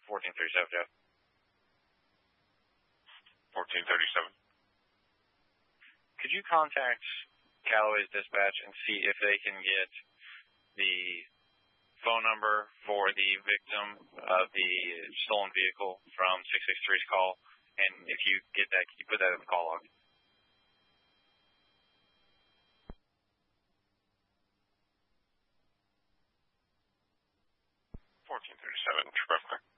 1437, Jeff. 1437. Could you contact Callaway's dispatch and see if they can get the phone number for the victim of the stolen vehicle from 663's call? And if you get that, can you put that in the call log? 1437, Trevor.